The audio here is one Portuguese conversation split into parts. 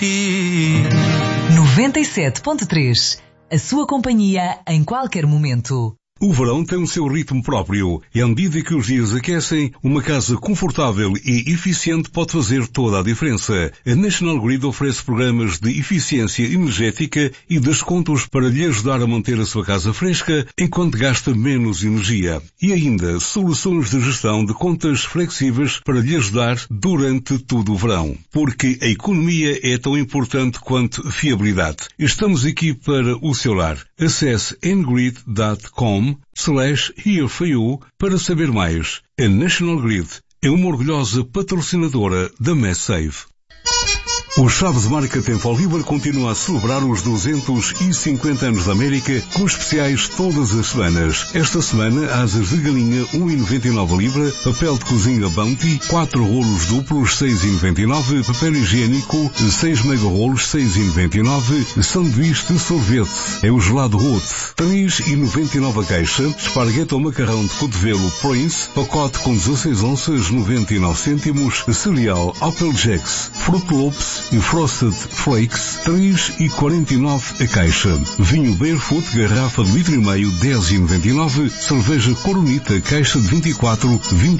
ti. 97.3. A sua companhia em qualquer momento. O verão tem o seu ritmo próprio e à medida que os dias aquecem, uma casa confortável e eficiente pode fazer toda a diferença. A National Grid oferece programas de eficiência energética e descontos para lhe ajudar a manter a sua casa fresca enquanto gasta menos energia. E ainda, soluções de gestão de contas flexíveis para lhe ajudar durante todo o verão. Porque a economia é tão importante quanto fiabilidade. Estamos aqui para o seu lar. Acesse ngrid.com/here for you para saber mais. A National Grid é uma orgulhosa patrocinadora da MassSave. O Chaves Market em Fall River continua a celebrar os 250 anos da América com especiais todas as semanas. Esta semana, asas de galinha 1,99 a libra, papel de cozinha Bounty, 4 rolos duplos 6,99, papel higiênico 6 mega rolos 6,99, sanduíche de sorvete, é o gelado Rote, 3,99 a caixa, esparguete ou macarrão de cotovelo Prince, pacote com 16 onças 99 cêntimos, cereal Applejacks, Fruit Loops e Frosted Flakes, 3,49 a caixa. Vinho Barefoot, garrafa de 1,5 litro, 10,99. Cerveja Coronita, caixa de 24,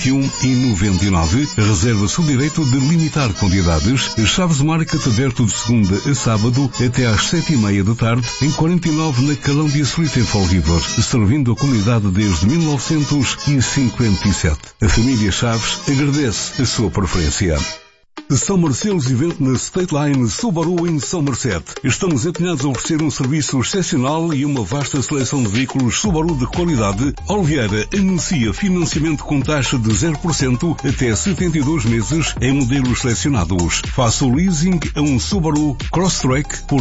21,99. Reserva seu direito de limitar quantidades. Chaves Market aberto de segunda a sábado até às 7:30 da tarde, em 49 na Columbia Street em Fall River, servindo a comunidade desde 1957. A família Chaves agradece a sua preferência. Summer Sales Event na State Line Subaru em Somerset. Estamos empenhados a oferecer um serviço excepcional e uma vasta seleção de veículos Subaru de qualidade. Oliveira anuncia financiamento com taxa de 0% até 72 meses em modelos selecionados. Faça o leasing a um Subaru Crosstrek por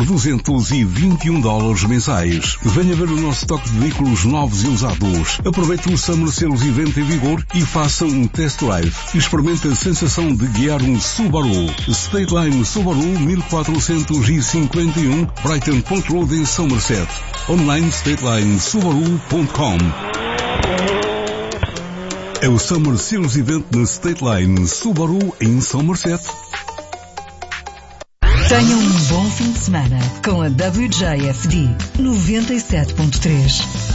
$221 mensais. Venha ver o nosso estoque de veículos novos e usados. Aproveite o Summer Sales Event em vigor e faça um test drive. Experimente a sensação de guiar um Subaru. State Line Subaru 1451 Brighton Point Road em Somerset. Online StatelineSubaru.com. É o Summer Sales Event na State Line Subaru em Somerset. Tenha um bom fim de semana com a WJFD 97.3.